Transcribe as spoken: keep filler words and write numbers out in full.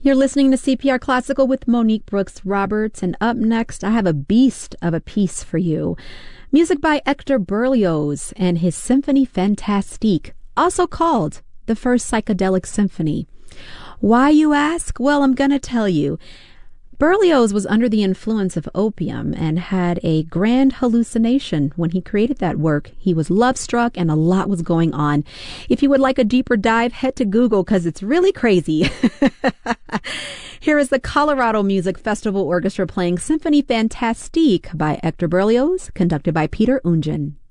You're listening to C P R Classical with Monique Brooks Roberts, and up next I have a beast of a piece for you. Music by Hector Berlioz and his Symphonie Fantastique, also called the First Psychedelic Symphony. Why, you ask? Well, I'm going to tell you. Berlioz was under the influence of opium and had a grand hallucination when he created that work. He was love-struck and a lot was going on. If you would like a deeper dive, head to Google because it's really crazy. Here is the Colorado Music Festival Orchestra playing Symphonie Fantastique by Hector Berlioz, conducted by Peter Oundjian.